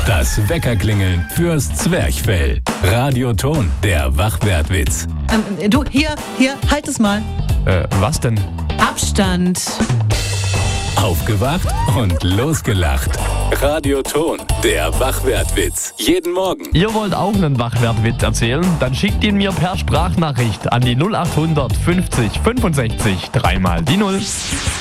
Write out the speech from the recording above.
Das Weckerklingeln fürs Zwerchfell. Radioton, der Wachwertwitz. Du, hier, halt es mal. Was denn? Abstand. Aufgewacht und losgelacht. Radioton, der Wachwertwitz. Jeden Morgen. Ihr wollt auch einen Wachwertwitz erzählen? Dann schickt ihn mir per Sprachnachricht an die 0800 50 65 3 mal die 0.